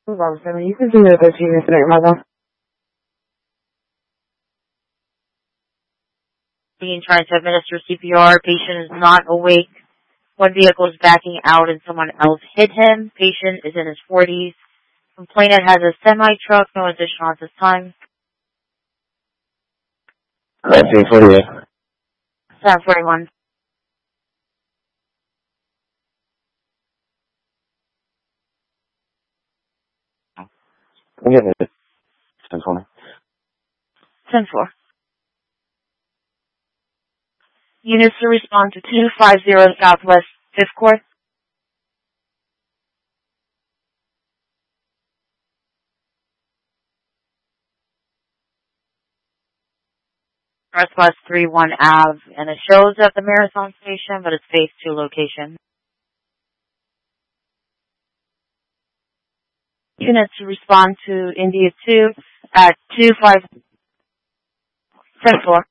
Robinson, you can do the 13 incident, mother. Being trying to administer CPR. Patient is not awake. One vehicle is backing out and someone else hit him. Patient is in his 40s. Complainant has a semi-truck. No additional at this time. 1948. 741. I'm getting it. 1020. 10-4. Units to respond to 250 Southwest 5th Court. Northwest 31 Ave, and it shows at the Marathon Station, but it's phase 2 location. Units to respond to India 2 at 25 10-4.